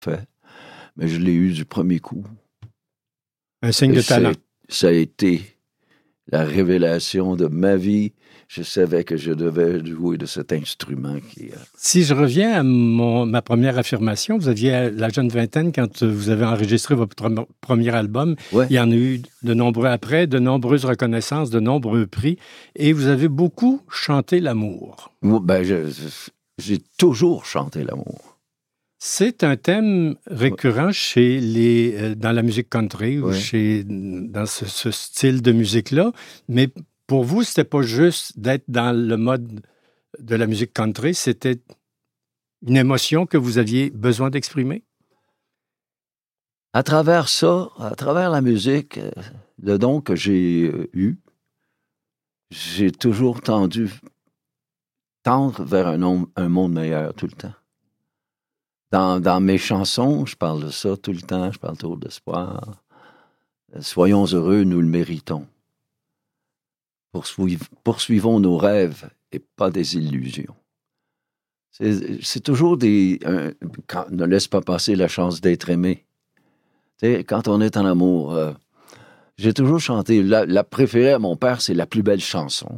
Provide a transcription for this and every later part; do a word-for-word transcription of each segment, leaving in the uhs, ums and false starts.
fait, mais je l'ai eu du premier coup. Un signe Et de talent. Ça a été la révélation de ma vie. Je savais que je devais jouer de cet instrument qui est... Si je reviens à mon, ma première affirmation, vous aviez la jeune vingtaine quand vous avez enregistré votre premier album. Ouais. Il y en a eu de nombreux après, de nombreuses reconnaissances, de nombreux prix, et vous avez beaucoup chanté l'amour. Ben, je, je, j'ai toujours chanté l'amour. C'est un thème récurrent ouais. chez les, euh, dans la musique country ou ouais. chez, dans ce, ce style de musique-là, mais pour vous, c'était pas juste d'être dans le mode de la musique country, c'était une émotion que vous aviez besoin d'exprimer? À travers ça, à travers la musique, le don que j'ai eu, j'ai toujours tendu, tendre vers un, un monde meilleur tout le temps. Dans, dans mes chansons, je parle de ça tout le temps, je parle toujours d'espoir. Soyons heureux, nous le méritons. Poursuiv- poursuivons nos rêves et pas des illusions. C'est, c'est toujours des... Un, quand, ne laisse pas passer la chance d'être aimé. Tu sais, quand on est en amour, euh, j'ai toujours chanté... La, la préférée à mon père, c'est La plus belle chanson.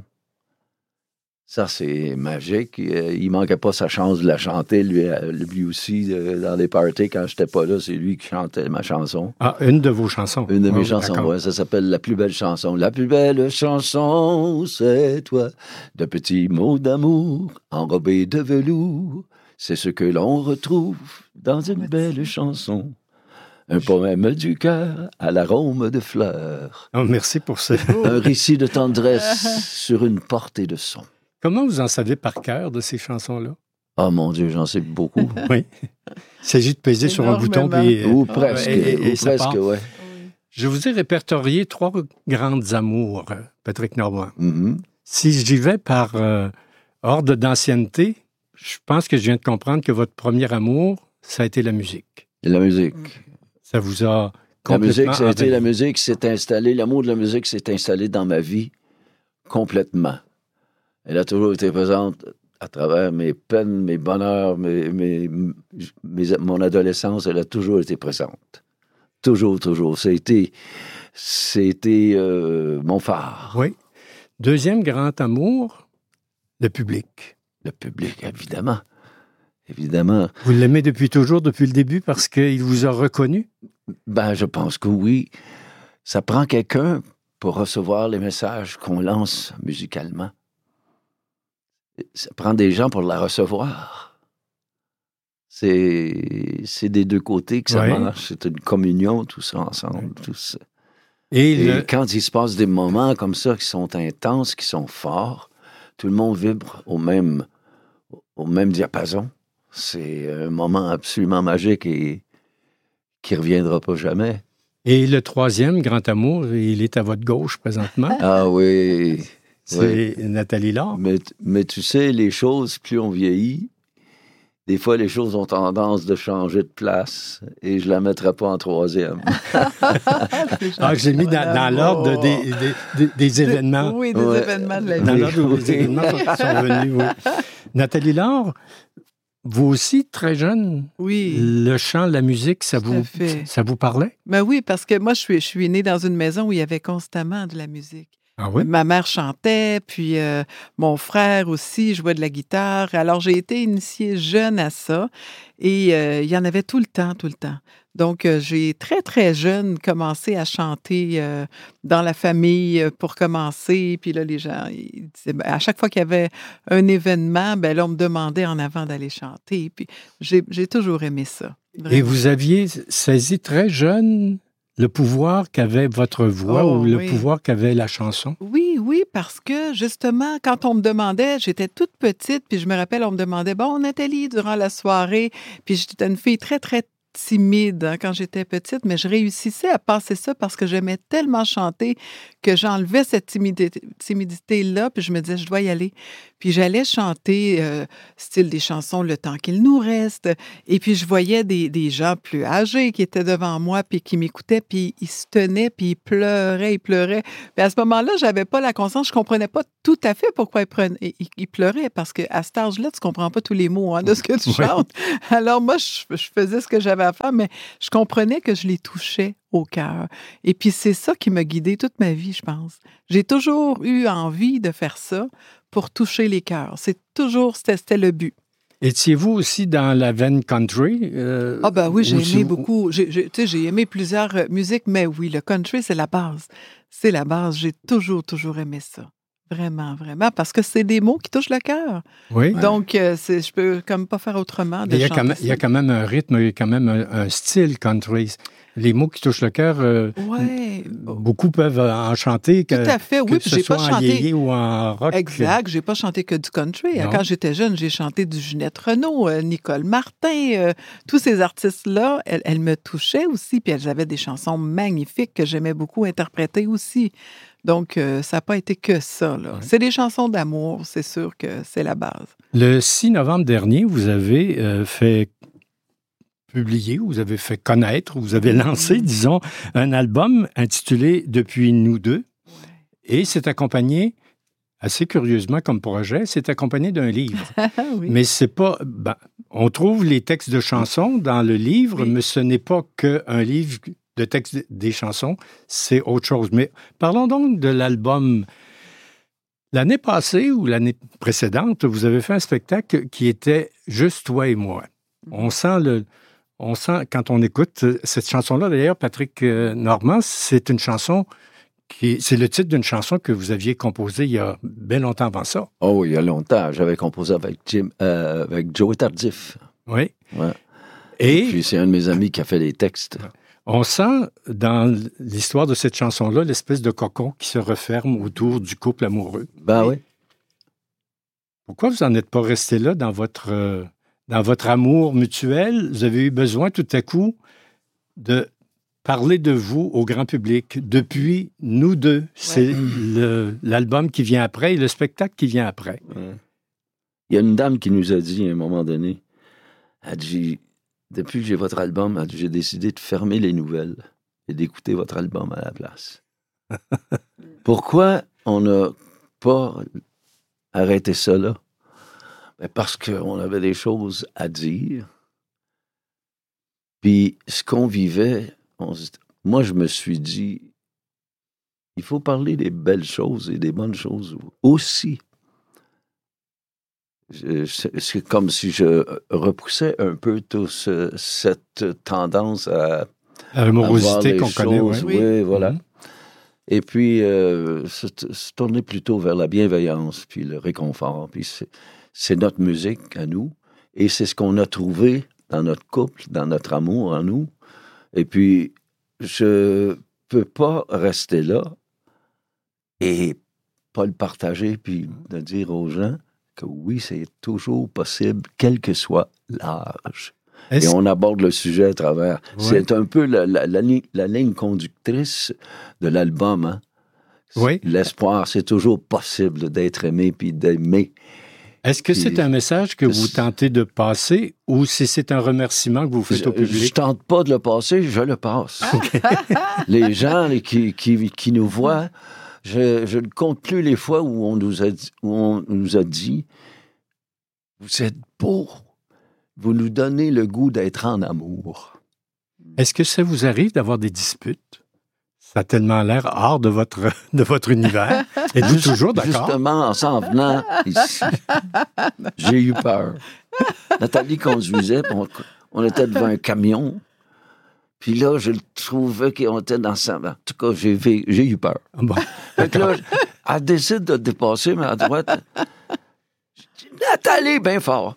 Ça, c'est magique. Il manquait pas sa chance de la chanter, lui, lui aussi, dans les parties. Quand j'étais pas là, c'est lui qui chantait ma chanson. Ah, une de vos chansons? Une de mes oh, chansons, oui. Ça s'appelle La plus belle chanson. La plus belle chanson, c'est toi. De petits mots d'amour, enrobés de velours. C'est ce que l'on retrouve dans une belle chanson. Un poème du cœur à l'arôme de fleurs. Oh, merci pour ça. Un récit de tendresse sur une portée de son. Comment vous en savez par cœur de ces chansons-là? Oh mon Dieu, j'en sais beaucoup. Oui. Il s'agit de peser sur un bouton. Puis, ou presque, et, et, ou et presque, oui. Je vous ai répertorié trois grandes amours, Patrick Normand. Mm-hmm. Si j'y vais par euh, ordre d'ancienneté, je pense que je viens de comprendre que votre premier amour, ça a été la musique. La musique. Ça vous a La complètement... musique, ça a été envahi. la musique s'est installée, l'amour de la musique s'est installé dans ma vie complètement. Elle a toujours été présente à travers mes peines, mes bonheurs, mes, mes, mes, mon adolescence, elle a toujours été présente. Toujours, toujours. C'était, c'était euh, mon phare. Oui. Deuxième grand amour, le public. Le public, évidemment. Évidemment. Vous l'aimez depuis toujours, depuis le début, parce qu'il vous a reconnu? Ben, je pense que oui. Ça prend quelqu'un pour recevoir les messages qu'on lance musicalement. Ça prend des gens pour la recevoir. C'est, c'est des deux côtés que ça oui. marche. C'est une communion, tout ça ensemble. Oui. Tout ça. Et, Et le... quand il se passe des moments comme ça qui sont intenses, qui sont forts, tout le monde vibre au même, au même diapason. C'est un moment absolument magique et qui ne reviendra pas jamais. Et le troisième grand amour, il est à votre gauche présentement. Ah oui... C'est oui. Nathalie Laure. Mais, mais tu sais, les choses, plus on vieillit, des fois, les choses ont tendance de changer de place et je la mettrai pas en troisième. ah, j'ai mis dans, dans l'ordre des, des, des, des événements. Oui, des ouais. événements de la vie. Dans l'ordre où les événements sont, sont venus, oui. Nathalie Laure, vous aussi, très jeune, oui. le chant, la musique, ça, vous, ça vous parlait? Ben oui, parce que moi, je suis, je suis née dans une maison où il y avait constamment de la musique. Ah oui? Ma mère chantait, puis euh, mon frère aussi jouait de la guitare. Alors, j'ai été initiée jeune à ça et euh, il y en avait tout le temps, tout le temps. Donc, euh, j'ai très, très jeune commencé à chanter euh, dans la famille pour commencer. Puis là, les gens, ils disaient, ben, à chaque fois qu'il y avait un événement, ben là, on me demandait en avant d'aller chanter. Puis j'ai, j'ai toujours aimé ça. Vraiment. Et vous aviez saisi très jeune le pouvoir qu'avait votre voix oh, ou le oui. pouvoir qu'avait la chanson? Oui, oui, parce que justement, quand on me demandait, j'étais toute petite, puis je me rappelle, on me demandait, bon, Nathalie, durant la soirée, puis j'étais une fille très, très timide hein, quand j'étais petite, mais je réussissais à passer ça parce que j'aimais tellement chanter que j'enlevais cette timidité, timidité-là, puis je me disais, je dois y aller. Puis j'allais chanter, euh, style des chansons « Le temps qu'il nous reste ». Et puis je voyais des, des gens plus âgés qui étaient devant moi, puis qui m'écoutaient, puis ils se tenaient, puis ils pleuraient, ils pleuraient. Puis à ce moment-là, j'avais pas la conscience, je comprenais pas tout à fait pourquoi ils, prenaient, ils, ils pleuraient, parce qu'à cet âge-là, tu comprends pas tous les mots hein, de ce que tu ouais. chantes. Alors moi, je, je faisais ce que j'avais à faire, mais je comprenais que je les touchais au cœur. Et puis, c'est ça qui m'a guidée toute ma vie, je pense. J'ai toujours eu envie de faire ça pour toucher les cœurs. C'est toujours, c'était, c'était le but. Étiez-vous aussi dans la veine country? Euh, ah ben oui, j'ai aimé si... beaucoup. J'ai, j'ai, tu sais, j'ai aimé plusieurs euh, musiques, mais oui, le country, c'est la base. C'est la base. J'ai toujours, toujours aimé ça. Vraiment, vraiment, parce que c'est des mots qui touchent le cœur. Oui. Donc, euh, c'est, je peux comme pas faire autrement de il y a chanter quand même, ça. Il y a quand même un rythme, il y a quand même un, un style country. Les mots qui touchent le cœur, euh, ouais. beaucoup peuvent en chanter. Que, Tout à fait, oui. Que ce j'ai soit pas en chanté... yéyé ou en rock. Exact. J'ai pas chanté que du country. Non. Quand j'étais jeune, j'ai chanté du Ginette Renault, euh, Nicole Martin. Euh, tous ces artistes-là, elles, elles me touchaient aussi. Puis elles avaient des chansons magnifiques que j'aimais beaucoup interpréter aussi. Donc, euh, ça n'a pas été que ça. Là. Ouais. C'est des chansons d'amour, c'est sûr que c'est la base. Le six novembre dernier, vous avez euh, fait publier, vous avez fait connaître, vous avez lancé, disons, un album intitulé « Depuis nous deux ». Et c'est accompagné, assez curieusement comme projet, c'est accompagné d'un livre. oui. Mais c'est pas... Ben, on trouve les textes de chansons dans le livre, oui. mais ce n'est pas qu'un livre de textes des chansons, c'est autre chose. Mais parlons donc de l'album. L'année passée ou l'année précédente, vous avez fait un spectacle qui était « Juste toi et moi ». On sent le... On sent, quand on écoute cette chanson-là, d'ailleurs, Patrick Normand, c'est une chanson qui... C'est le titre d'une chanson que vous aviez composée il y a bien longtemps avant ça. Oh oui, il y a longtemps. J'avais composé avec, Jim, euh, avec Joey Tardif. Oui. Ouais. Et... Et puis, c'est un de mes amis qui a fait les textes. On sent, dans l'histoire de cette chanson-là, l'espèce de cocon qui se referme autour du couple amoureux. Ben oui. Pourquoi vous n'en êtes pas resté là dans votre... Euh... Dans votre amour mutuel, vous avez eu besoin tout à coup de parler de vous au grand public. Depuis nous deux, ouais. c'est le, l'album qui vient après et le spectacle qui vient après. Ouais. Il y a une dame qui nous a dit à un moment donné, elle dit, depuis que j'ai votre album, elle dit, j'ai décidé de fermer les nouvelles et d'écouter votre album à la place. Pourquoi on n'a pas arrêté ça là? Parce qu'on avait des choses à dire. Puis, ce qu'on vivait, on, moi, je me suis dit, il faut parler des belles choses et des bonnes choses aussi. Je, c'est comme si je repoussais un peu toute ce, cette tendance à... À l'amorosité qu'on connaît, oui. Oui, voilà. Mm-hmm. Et puis, euh, se, se tourner plutôt vers la bienveillance, puis le réconfort, puis c'est... C'est notre musique à nous, et c'est ce qu'on a trouvé dans notre couple, dans notre amour en nous. Et puis, je peux pas rester là et pas le partager, puis de dire aux gens que oui, c'est toujours possible, quel que soit l'âge. Est-ce... Et on aborde le sujet à travers. Oui. C'est un peu la, la, la, la ligne conductrice de l'album. Hein? Oui. L'espoir, c'est toujours possible d'être aimé puis d'aimer. Est-ce que c'est un message que vous tentez de passer ou si c'est un remerciement que vous faites je, au public? Je tente pas de le passer, je le passe. Okay. Les gens les, qui, qui, qui nous voient, je, je ne compte plus les fois où on nous a dit, où on nous a dit vous êtes beaux, vous nous donnez le goût d'être en amour. Est-ce que ça vous arrive d'avoir des disputes? Ça a tellement l'air hors de votre, de votre univers. Êtes-vous toujours d'accord? Justement, en s'en venant ici, j'ai eu peur. Nathalie conduisait, on, on était devant un camion. Puis là, je trouvais qu'on était dans ça. En tout cas, j'ai, j'ai eu peur. Bon, fait que là, elle décide de dépasser, mais à droite, je dis, Nathalie, bien fort.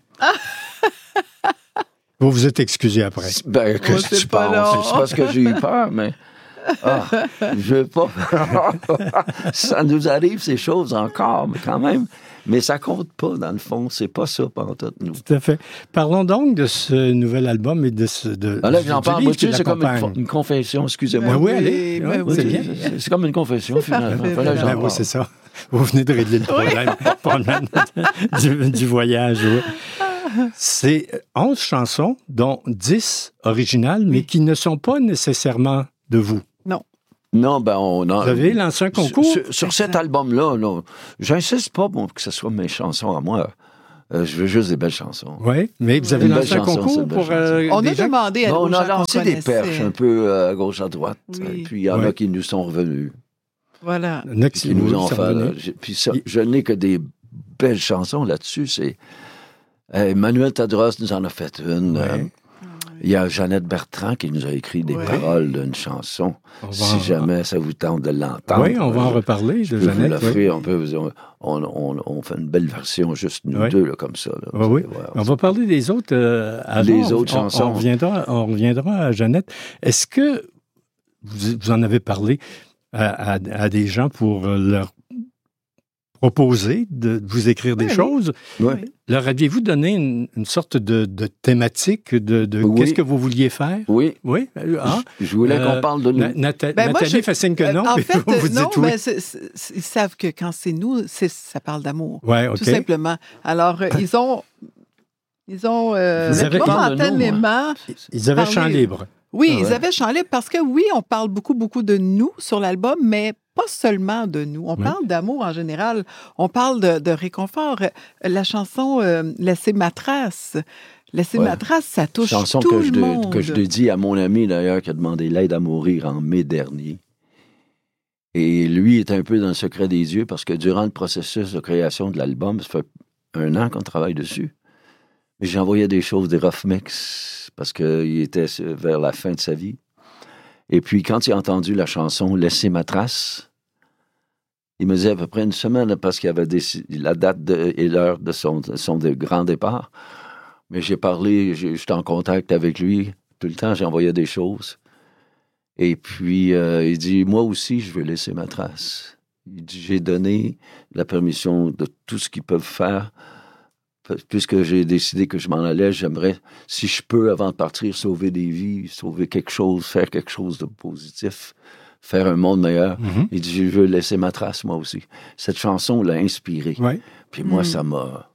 Vous vous êtes excusé après. Ben, qu'est-ce que tu penses? C'est parce que j'ai eu peur, mais... Ah, je veux pas. Ça nous arrive ces choses encore, mais quand même. Mais ça compte pas, dans le fond. C'est pas ça, pantoute, nous. Tout à fait. Parlons donc de ce nouvel album et de ce... De, ah là, j'en parle. Moi, tu sais, c'est comme une, une confession, excusez-moi. Ben oui, allez. Ben oui, oui, c'est bien. C'est, c'est comme une confession, finalement. Ben oui, c'est ça. Vous venez de régler le problème, problème du, du voyage. Oui. C'est onze chansons, dont dix originales, mais qui ne sont pas nécessairement de vous. Non. Non, ben on a... Vous avez lancé un concours? Sur, sur cet album-là, non, j'insiste pas bon, que ce soit mes chansons à moi. Euh, je veux juste des belles chansons. Oui, mais vous avez Une lancé belle un chanson, c'est concours une belle pour euh, On des a gens? demandé à Non, nos on a gens qu'on lancé des connaissait. perches un peu euh, à gauche, à droite. Oui. Et puis il y en Ouais. a qui nous sont revenus. Voilà. Il y en a qui Qui nous ont sont fait. là. revenus. J'ai- Puis ça, Il- je n'ai que des belles chansons là-dessus. C'est euh, Emmanuel Tadros nous en a fait une. Ouais. Euh, Il y a Jeannette Bertrand qui nous a écrit des Ouais. paroles d'une chanson. On va Si en- jamais ça vous tente de l'entendre. Oui, on va en reparler Je de peux vous Jeannette. l'offrir. Oui. On, peut vous- on, on- on fait une belle version, juste nous Ouais. deux, là, comme ça. Là. Oui, Vous oui. allez voir. On va parler des autres euh, avant. Les autres On- chansons. On reviendra, on reviendra à Jeannette. Est-ce que vous, vous en avez parlé à, à- à des gens pour euh, leur proposer de vous écrire des Oui, oui. choses? Ouais. Oui. Leur aviez-vous donné une, une sorte de, de thématique de, de Oui. qu'est-ce que vous vouliez faire? Oui, Oui? euh, ah. je je voulais Euh, qu'on parle de nous. Na- Nata- Ben, moi, Nathalie je- fait signe que Euh, non, en puis fait, vous, vous non, dites oui. mais c'est- c'est- ils savent que quand c'est nous, c'est, ça parle d'amour. Ouais, OK. Tout simplement. Alors, euh, ils ont... Ils ont euh, Vous avez- momentanément... Ils avaient parler- champ libre. Oui, Ah ouais. ils avaient chant libre parce que oui, on parle beaucoup, beaucoup de nous sur l'album, mais pas seulement de nous. On Oui. parle d'amour en général. On parle de, de réconfort. La chanson euh, Laissez ma trace. Laissez Ouais. ma trace, ça touche Chanson tout que le je, dé- monde. que je dédie à mon ami, d'ailleurs, qui a demandé l'aide à mourir en mai dernier. Et lui est un peu dans le secret des yeux parce que durant le processus de création de l'album, ça fait un an qu'on travaille dessus. Mais j'envoyais des choses, des rough mix, parce qu'il était vers la fin de sa vie. Et puis, quand il a entendu la chanson « Laissez ma trace », il me disait à peu près une semaine, parce qu'il avait décidé la date de- et l'heure de son, de son de grand départ. Mais j'ai parlé, j'ai- j'étais en contact avec lui tout le temps, j'envoyais des choses. Et puis, euh, il dit « Moi aussi, je veux laisser ma trace ». Il dit « J'ai donné la permission de tout ce qu'ils peuvent faire. Puisque j'ai décidé que je m'en allais, j'aimerais, si je peux, avant de partir, sauver des vies, sauver quelque chose, faire quelque chose de positif, faire un monde meilleur. Mhm. Il dit, je veux laisser ma trace, moi aussi. Cette chanson l'a inspiré. Oui, Puis moi, Mm. ça m'a...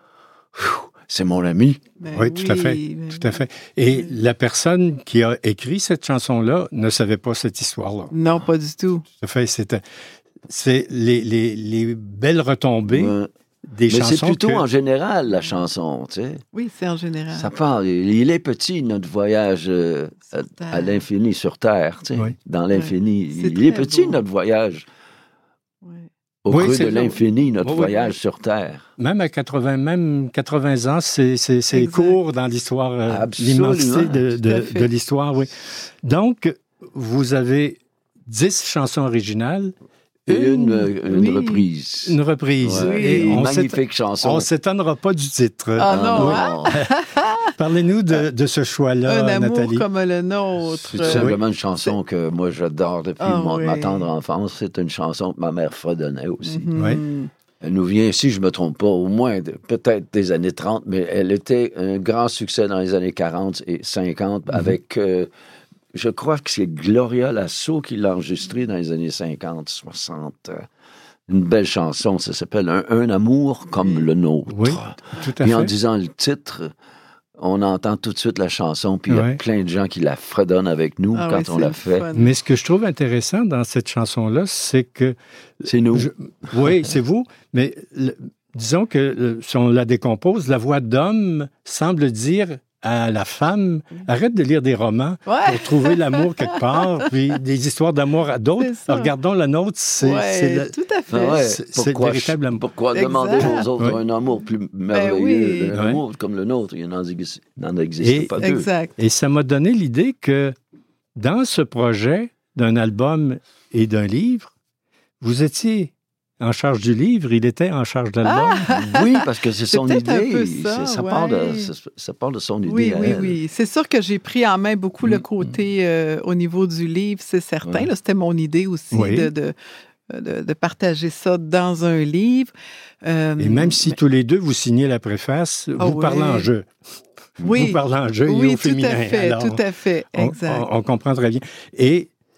Phew, c'est mon ami. Ben oui, tout à fait. ben Tout à oui. fait. Et la personne qui a écrit cette chanson-là ne savait pas cette histoire-là. Non, pas du tout. Tout à fait. C'était, c'est les, les, les belles retombées Ouais. des Mais chansons. c'est plutôt que- en général, la chanson, tu sais. Oui, c'est en général. Ça parle. Il est petit, notre voyage euh, à, Sur Terre. à l'infini sur Terre, tu sais. Oui. Dans l'infini. C'est Il est très petit, beau. notre voyage. Ouais. Au Oui, creux c'est de ça. l'infini, notre Oui, oui, voyage oui. sur Terre. Même à quatre-vingts, même quatre-vingts ans, c'est, c'est, c'est Exact. court dans l'histoire, euh, Absolument. l'immensité de, Tout à de, fait. de l'histoire, oui. Donc, vous avez dix chansons originales, Et une, euh, une oui. reprise. une reprise. Ouais, Et une on s'éton- magnifique chanson. on s'étonnera pas du titre. Ah non, oui. hein? Parlez-nous de, de ce choix-là, Un amour Nathalie. comme le nôtre. C'est tout simplement une chanson que moi j'adore depuis Ah, mon- oui. ma tendre enfance. C'est une chanson que ma mère fredonnait aussi. Mhm. Oui. Elle nous vient, si je ne me trompe pas, au moins de- peut-être des années trente, mais elle était un grand succès dans les années quarante et cinquante Mhm. avec, euh, je crois que c'est Gloria Lasso qui l'a enregistrée dans les années cinquante, soixante. Une belle chanson, ça s'appelle Un, Un amour comme le nôtre. Oui, tout à Puis en fait. disant le titre, on entend tout de suite la chanson, puis il y Ouais. a plein de gens qui la fredonnent avec nous Ah quand oui, on c'est la le fait. fun. Mais ce que je trouve intéressant dans cette chanson-là, c'est que... C'est nous. je- oui, c'est vous, mais le- disons que euh, si on la décompose, la voix d'homme semble dire à la femme, arrête de lire des romans Ouais. pour trouver l'amour quelque part, puis des histoires d'amour à d'autres. C'est ça. Regardons la nôtre, c'est... Ouais, c'est la- tout à fait. Ah ouais, c'est- c'est pourquoi, véritable amour. pourquoi Exact. demander aux autres Ouais. un amour plus merveilleux, oui. un Ouais. amour comme le nôtre? Il n'en existe, il n'en existe Et- pas deux. Exact. Et ça m'a donné l'idée que dans ce projet d'un album et d'un livre, vous étiez en charge du livre, il était en charge de l'album. Oui, parce que c'est C'est son peut-être un idée. peu ça, C'est- ça, part de, ouais. ça, ça part de son idée. Oui, à oui, elle. oui. C'est sûr que j'ai pris en main beaucoup le Mm. côté euh, au niveau du livre, c'est certain. Ouais. Là, c'était mon idée aussi Oui. de, de, de, de partager ça dans un livre. Euh, Et même si tous les deux, vous signez la préface, Ah vous oui. parlez en jeu. oui, Vous parlez en jeu et oui, au tout féminin. à fait, Alors, tout à fait, on- exact. On, on comprend très bien. Et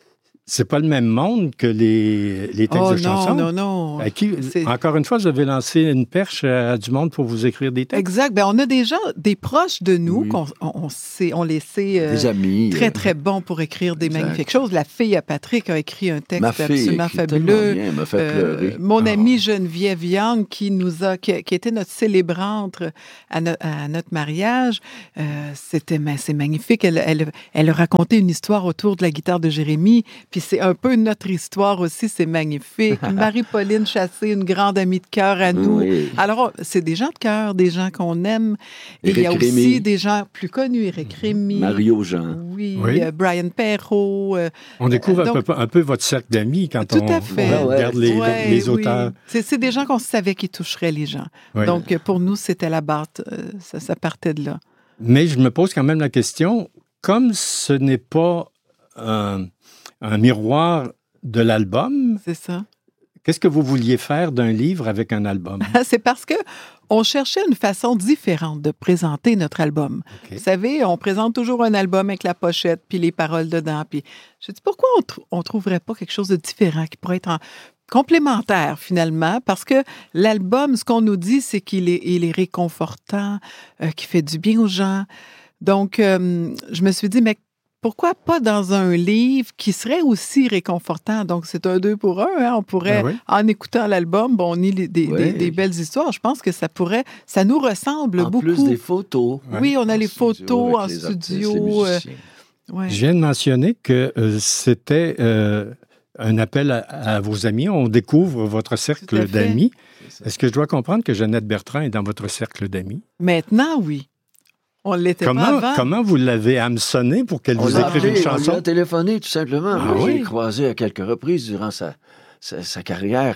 c'est pas le même monde que les, les textes oh, de non, chansons. non, non. À qui, C'est- encore une fois, vous avez lancé une perche à, à du monde pour vous écrire des textes. Exact. Ben, on a des gens, des proches de nous Oui. qu'on on, on sait, on les sait euh, Des amis. très, euh, très bons pour écrire des Exact. magnifiques choses. La fille à Patrick a écrit un texte Ma fille absolument écrit tellement fabuleux. bien, elle m'a fait Euh, pleurer. mon Ah. amie Geneviève Young, qui nous a, qui, qui était notre célébrante à, no- à notre mariage, euh, c'était, ma- c'est magnifique. Elle, elle, elle a raconté une histoire autour de la guitare de Jérémie, puis c'est un peu notre histoire aussi, c'est magnifique. Marie-Pauline Chassé, une grande amie de cœur à nous. Oui. Alors, c'est des gens de cœur, des gens qu'on aime. Et il y a Éric aussi Rémy. des gens plus connus, Éric Rémy. Mario Jean. Oui, Oui. euh, Brian Perrault. euh, On découvre donc- un, peu, un peu votre cercle d'amis quand Tout on, à fait. on Ouais, regarde les, ouais, les oui. auteurs. C'est, c'est des gens qu'on savait qui toucheraient les gens. Oui. Donc, euh, pour nous, c'était la base. euh, ça, ça partait de là. Mais je me pose quand même la question, comme ce n'est pas un, un miroir de l'album, C'est ça. qu'est-ce que vous vouliez faire d'un livre avec un album? C'est parce que on cherchait une façon différente de présenter notre album. OK. Vous savez, on présente toujours un album avec la pochette puis les paroles dedans. Puis je dis pourquoi on tr- on trouverait pas quelque chose de différent qui pourrait être en- complémentaire finalement, parce que l'album, ce qu'on nous dit, c'est qu'il est, il est réconfortant, euh, qu'il fait du bien aux gens. Donc, euh, je me suis dit, mais pourquoi pas dans un livre qui serait aussi réconfortant? Donc, c'est un deux pour un. Hein? On pourrait, Ben oui. en écoutant l'album, bon, on lit les- des, Ouais. des- des belles histoires. Je pense que ça pourrait, ça nous ressemble En beaucoup. plus des photos. Oui, on a En les photos en avec les artistes, les studio. euh, musiciens. ouais. Je viens de mentionner que euh, c'était euh, un appel à, à vos amis. On découvre votre Tout à cercle fait. d'amis. C'est ça. Est-ce que je dois comprendre que Jeannette Bertrand est dans votre cercle d'amis? Maintenant, oui. On l'était pas Comment, avant. comment vous l'avez hameçonné pour qu'elle On vous l'a écrive une appelé, on lui chanson? a téléphoné, tout simplement. Ah Moi, je oui? l'ai croisé à quelques reprises durant sa, sa, sa carrière.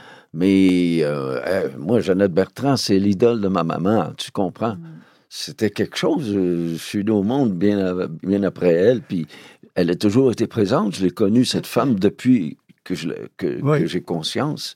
Mais euh, euh, moi, Jeannette Bertrand, c'est l'idole de ma maman, tu comprends? Mm. C'était quelque chose. euh, Je suis né au monde bien, av- bien après elle, puis elle a toujours été présente. Je l'ai connue, cette femme, depuis que, je l'ai- que, Oui. que j'ai conscience.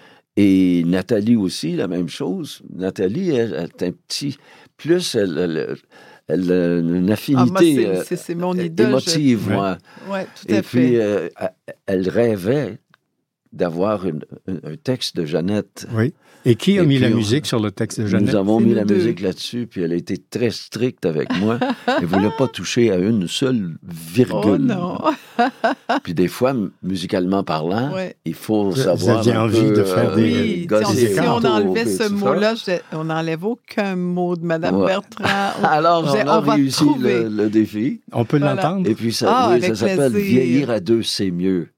Et Nathalie aussi, la même chose. Nathalie, elle, elle est un petit... Plus, elle, elle, elle a une Ah, affinité moi, c'est, euh, c'est, c'est mon idole. émotive, je- moi. Oui, tout à Et fait. puis, euh, elle rêvait d'avoir une- un, un texte de Jeannette. Oui. Et qui a Et mis puis, la on- musique sur le texte de Jeannette? Nous avons C'est mis nous la deux. musique là-dessus, puis elle a été très stricte avec moi. Elle ne voulait pas toucher à une seule virgule. Oh non! Puis des fois, m- musicalement parlant, Ouais. il faut Vous savoir aviez un envie peu, de faire euh, des- Oui, si gosser on, des si les écarts. on cantos, enlevait puis ce tout ça. mot-là, je- on n'enlève aucun mot de Mme Ouais. Bertrand. On- Alors, j'ai- on a on va réussi trouver. le, le défi. On peut Voilà. l'entendre? Et puis, ça, Ah, oui, avec ça s'appelle plaisir. Vieillir à deux, c'est mieux.